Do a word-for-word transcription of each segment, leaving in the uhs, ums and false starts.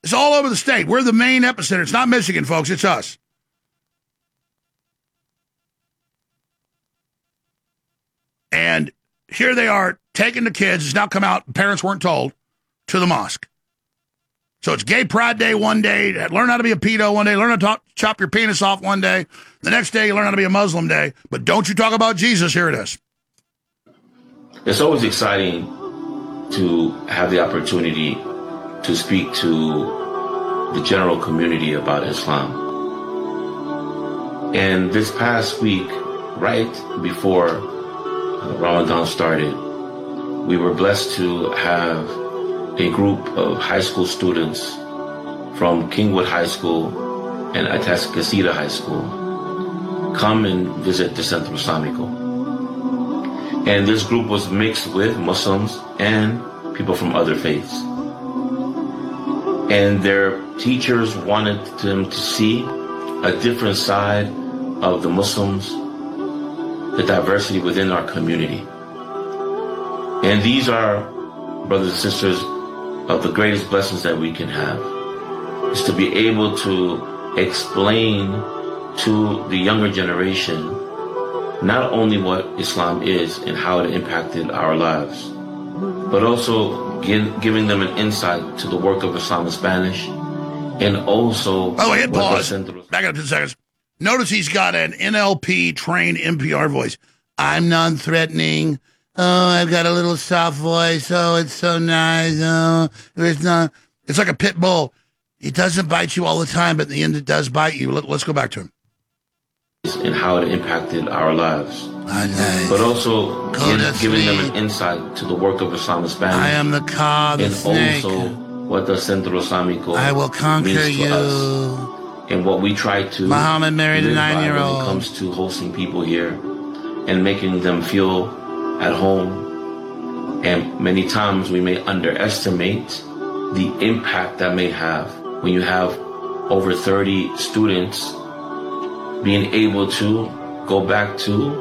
It's all over the state. We're the main epicenter. It's not Michigan, folks. It's us. And here they are taking the kids. It's now come out, parents weren't told, to the mosque. So it's Gay Pride Day one day. Learn how to be a pedo one day. Learn how to talk, chop your penis off one day. The next day, you learn how to be a Muslim day. But don't you talk about Jesus. Here it is. It's always exciting to have the opportunity to speak to the general community about Islam. And this past week, right before Ramadan started, we were blessed to have a group of high school students from Kingwood High School and Atascocita High School come and visit the Centro Islamico. And this group was mixed with Muslims and people from other faiths. And their teachers wanted them to see a different side of the Muslims, the diversity within our community. And these are, brothers and sisters, of the greatest blessings that we can have, is to be able to explain to the younger generation not only what Islam is and how it impacted our lives, but also give, giving them an insight to the work of Islam in Spanish, and also... By the way, hit pause. Back up ten seconds. Notice he's got an N L P-trained N P R voice. I'm non-threatening. Oh, I've got a little soft voice. Oh, it's so nice. Oh, it's not. It's like a pit bull. It doesn't bite you all the time, but in the end, it does bite you. Let, let's go back to him. And how it impacted our lives. Oh, nice. But also give, giving them an insight to the work of Islam in Spanish. I am the car, the and snake. Also what the Centro Islamico I will conquer means you. To us. And what we try to Muhammad married a nine-year-old. When it comes to hosting people here and making them feel at home. And many times we may underestimate the impact that may have when you have over thirty students being able to go back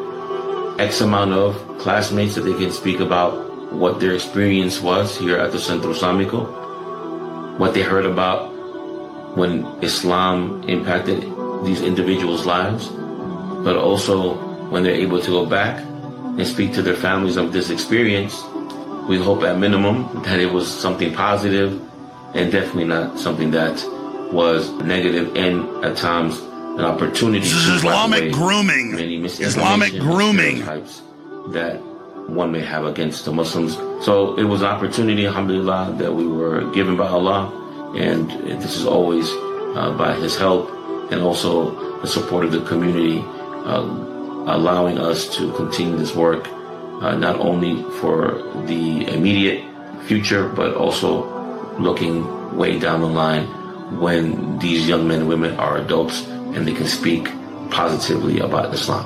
to X amount of classmates that they can speak about what their experience was here at the Centro Islamico, what they heard about when Islam impacted these individuals' lives, but also when they're able to go back and speak to their families of this experience. We hope at minimum that it was something positive and definitely not something that was negative and at times an opportunity. This is Islamic grooming. Islamic grooming. That one may have against the Muslims. So it was an opportunity, alhamdulillah, that we were given by Allah. And this is always uh, by His help and also the support of the community, uh, allowing us to continue this work, uh, not only for the immediate future, but also looking way down the line when these young men and women are adults and they can speak positively about Islam.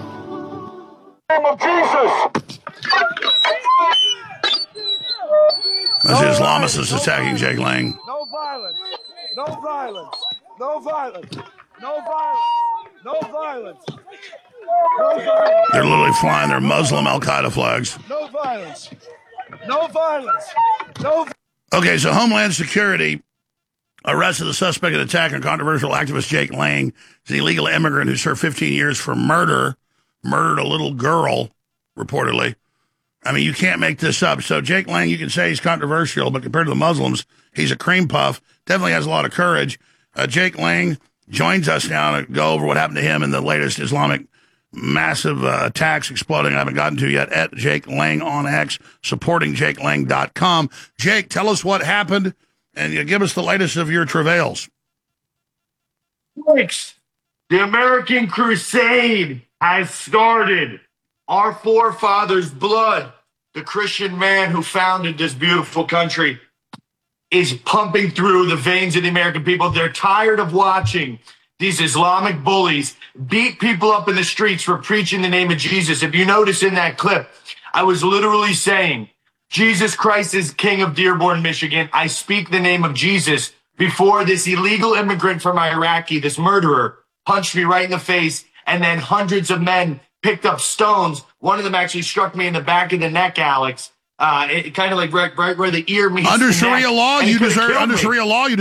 In the name of Jesus! As the Islamists attacking Jake Lang. No violence. No violence. No violence. No violence. No violence. No violence. They're literally flying their Muslim Al-Qaeda flags. No violence. No violence. No. Okay, so Homeland Security arrested the suspect in the attack on controversial activist Jake Lang. He's an illegal immigrant who served fifteen years for murder, murdered a little girl, reportedly. I mean, you can't make this up. So Jake Lang, you can say he's controversial, but compared to the Muslims, he's a cream puff. Definitely has a lot of courage. Uh, Jake Lang joins us now to go over what happened to him in the latest Islamic massive uh, attacks exploding I haven't gotten to yet at Jake Lang on X, supporting jake lang dot com. Jake, tell us what happened, and you give us the latest of your travails. Thanks. The American Crusade has started. Our forefathers' blood, the Christian man who founded this beautiful country, is pumping through the veins of the American people. They're tired of watching these Islamic bullies beat people up in the streets for preaching the name of Jesus. If you notice in that clip, I was literally saying, Jesus Christ is King of Dearborn, Michigan. I speak the name of Jesus before this illegal immigrant from Iraqi, this murderer, punched me right in the face, and then hundreds of men picked up stones. One of them actually struck me in the back of the neck, Alex. Uh, it kind of like right, right where the ear meets under the Sharia neck, law, and you he could've deserve killed under me. Sharia law, you